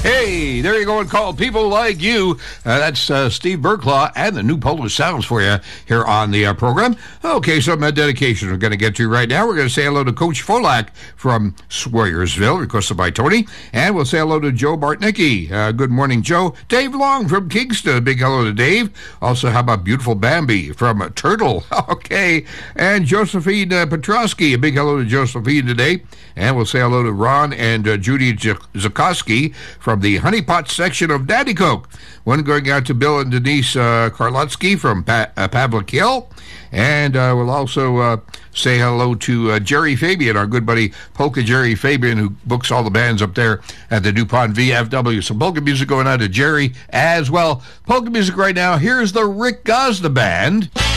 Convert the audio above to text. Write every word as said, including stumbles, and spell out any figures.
Hey, there you go, and call People Like You. Uh, that's uh, Steve Burklaw and the new Polish Sounds for you here on the uh, program. Okay, some uh, dedication we're going to get to right now. We're going to say hello to Coach Folak from Swayersville, requested by Tony. And we'll say hello to Joe Bartnicki. Uh, good morning, Joe. Dave Long from Kingston. Big hello to Dave. Also, how about beautiful Bambi from uh, Turtle? Okay. And Josephine uh, Petrosky. A big hello to Josephine today. And we'll say hello to Ron and uh, Judy Zukoski from the Honey Pot section of Daddy Coke. One going out to Bill and Denise uh, Karlotsky from pa- uh, Pavlik Hill. And uh, we'll also uh, say hello to uh, Jerry Fabian, our good buddy Polka Jerry Fabian, who books all the bands up there at the DuPont V F W. Some polka music going out to Jerry as well. Polka music right now. Here's the Rick Gosda Band.